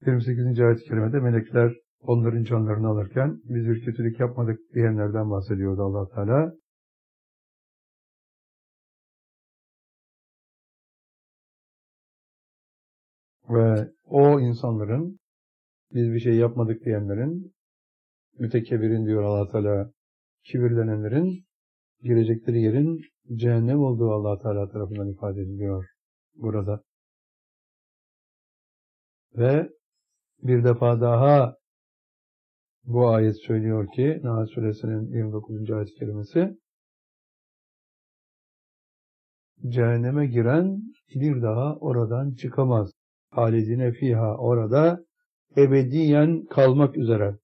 28. ayet-i kerimede melekler onların canlarını alırken biz bir kötülük yapmadık diyenlerden bahsediyordu Allah Teala. Ve o insanların, biz bir şey yapmadık diyenlerin, mütekebbirin diyor Allah Teala, kibirlenenlerin girecekleri yerin cehennem olduğu Allah Teala tarafından ifade ediliyor burada. Ve bir defa daha bu ayet söylüyor ki, Nahl Suresinin 29. ayet-i kerimesi, cehenneme giren bir daha oradan çıkamaz. Halidine fiha, orada ebediyen kalmak üzere.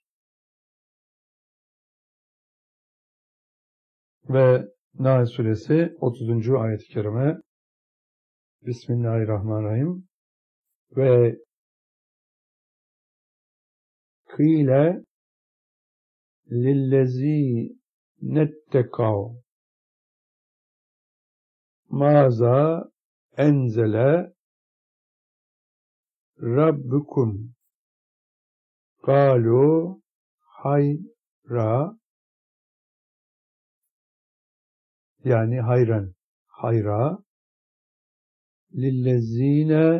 Ve Nahl Suresi 30. ayet-i kerime, Bismillahirrahmanirrahim. Ve kıyle lillezî nettekav mâzâ enzele rabbukum kâlu hayra, yani hayran, hayra, lillezîne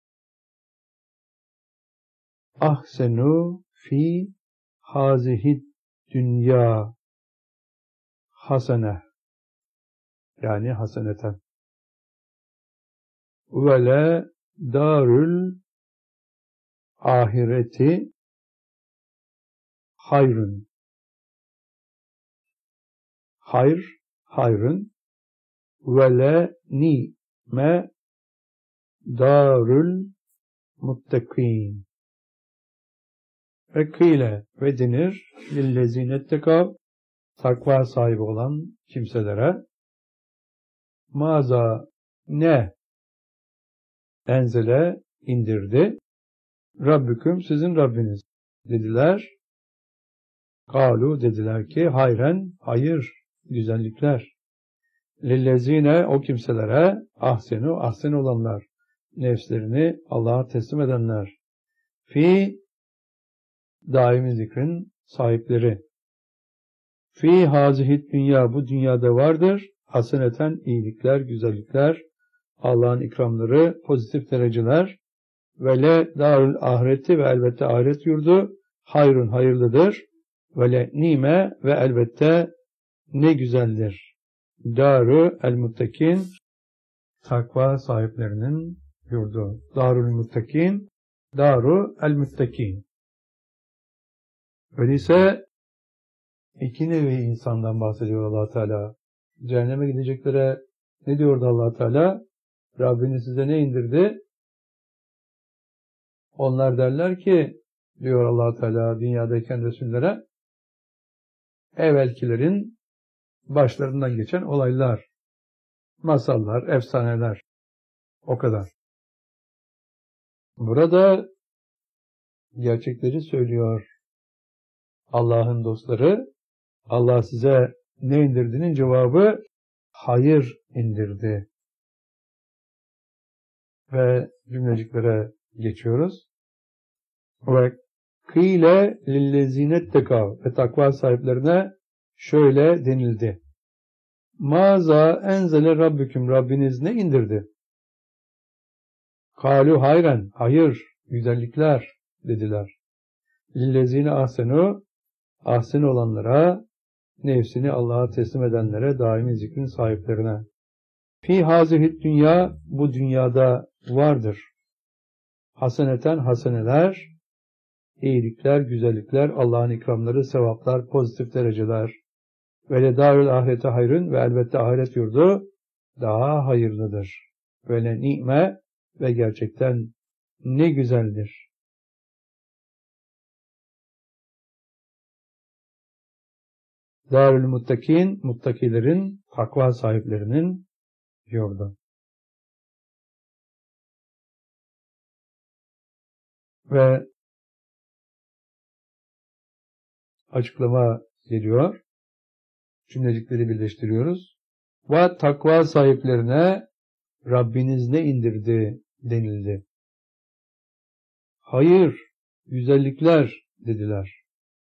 ahsenu fi hazihid dünya hasene, yani haseneten, ve le darül ahireti hayrun, hayr, hayrun, ve le ni'me darül muttakîn. Ve kıyle, ve denir lillezinettekav, takva sahibi olan kimselere, maza, ne enzele indirdi, Rabbüküm, sizin Rabbiniz dediler. Kalu, dediler ki, hayren, hayır, güzellikler. Lillezine, o kimselere, ahsenu, ahsen olanlar, nefslerini Allah'a teslim edenler. Fi, daimi zikrin sahipleri. Fi hazihid dünya, bu dünyada vardır. Haseneten, iyilikler, güzellikler, Allah'ın ikramları, pozitif dereceler. Ve le darül ahireti, ve elbette ahiret yurdu, hayrun, hayırlıdır. Ve le nime, ve elbette ne güzeldir. Darü el muttakin, takva sahiplerinin yurdu. Darül muttakin, daru el muttakin. Öyleyse iki nevi insandan bahsediyor Allah Teala. Cehenneme gideceklere ne diyordu Allah Teala? Rabbiniz size ne indirdi? Onlar derler ki, diyor Allah Teala dünyadayken Resullere, evvelkilerin başlarından geçen olaylar, masallar, efsaneler, o kadar. Burada gerçekleri söylüyor Allah'ın dostları. Allah size ne indirdiğinin cevabı hayır indirdi. Ve cümleciklere geçiyoruz. Ve kıyle lillezinettekav, ve takva sahiplerine şöyle denildi. Maza enzele rabbüküm, Rabbiniz ne indirdi? Kalu hayren, hayır, güzellikler dediler. Lillezine ahsenu, ahsen olanlara, nefsini Allah'a teslim edenlere, daimi zikrin sahiplerine. Fi hazihid dünya, bu dünyada vardır. Haseneten, haseneler, iyilikler, güzellikler, Allah'ın ikramları, sevaplar, pozitif dereceler. Ve le darül ahirete hayrın, ve elbette ahiret yurdu daha hayırlıdır. Ve le ni'me, ve gerçekten ne güzeldir. Darül muttakin, muttakilerin, takva sahiplerinin yurdu. Ve açıklama geliyor. Cümlecikleri birleştiriyoruz. Ve takva sahiplerine Rabbiniz ne indirdi denildi. hayır, güzellikler dediler.